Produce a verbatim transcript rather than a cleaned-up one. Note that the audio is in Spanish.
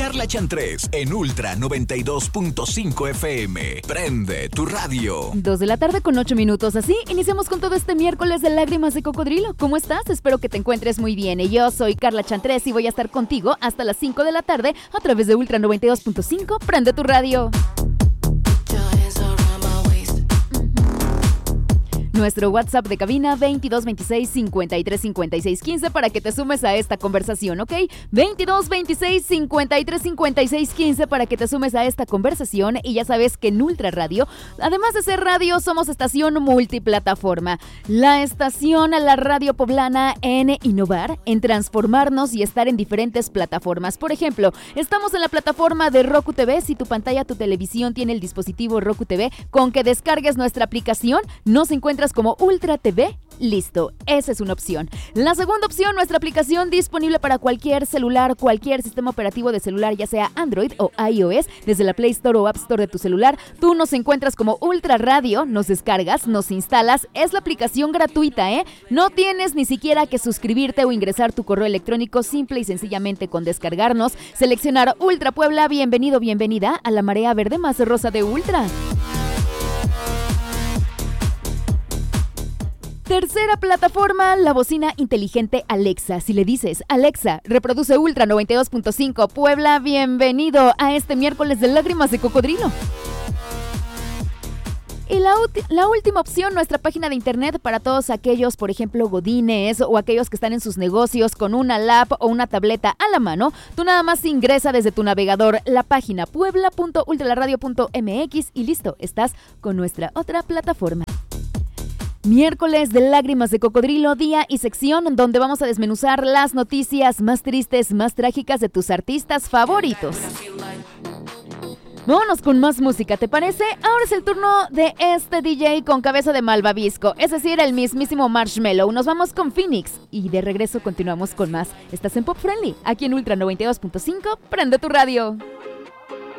Carla Chantrés en Ultra noventa y dos punto cinco F M. Prende tu radio. Dos de la tarde con ocho minutos. Así iniciamos con todo este miércoles de Lágrimas de Cocodrilo. ¿Cómo estás? Espero que te encuentres muy bien. Y yo soy Carla Chantrés y voy a estar contigo hasta las cinco de la tarde a través de Ultra noventa y dos punto cinco. Prende tu radio. Nuestro WhatsApp de cabina veintidós veintiséis cincuenta y tres cincuenta y seis quince para que te sumes a esta conversación, ¿ok? veintidós veintiséis cincuenta y tres cincuenta y seis quince para que te sumes a esta conversación. Y ya sabes que en Ultra Radio, además de ser radio, somos estación multiplataforma. La estación, la radio poblana en innovar, en transformarnos y estar en diferentes plataformas. Por ejemplo, estamos en la plataforma de Roku T V. Si tu pantalla, tu televisión tiene el dispositivo Roku T V, con que descargues nuestra aplicación, nos encuentras como Ultra T V, listo, esa es una opción. La segunda opción, nuestra aplicación disponible para cualquier celular, cualquier sistema operativo de celular, ya sea Android o iOS, desde la Play Store o App Store de tu celular. Tú nos encuentras como Ultra Radio, nos descargas, nos instalas, es la aplicación gratuita, ¿eh? No tienes ni siquiera que suscribirte o ingresar tu correo electrónico, simple y sencillamente con descargarnos, seleccionar Ultra Puebla, bienvenido, bienvenida a la marea verde más rosa de Ultra. Tercera plataforma, la bocina inteligente Alexa. Si le dices, Alexa, reproduce Ultra noventa y dos punto cinco Puebla, bienvenido a este miércoles de Lágrimas de Cocodrilo. Y la, ulti- la última opción, nuestra página de internet para todos aquellos, por ejemplo, godines o aquellos que están en sus negocios con una lap o una tableta a la mano. Tú nada más ingresa desde tu navegador la página puebla punto ultraradio punto m x y listo, estás con nuestra otra plataforma. Miércoles de Lágrimas de Cocodrilo, día y sección donde vamos a desmenuzar las noticias más tristes, más trágicas de tus artistas favoritos. Vámonos con más música, ¿te parece? Ahora es el turno de este D J con cabeza de malvavisco, es decir, el mismísimo Marshmello. Nos vamos con Phoenix y de regreso continuamos con más. Estás en Pop Friendly, aquí en Ultra noventa y dos punto cinco, prende tu radio.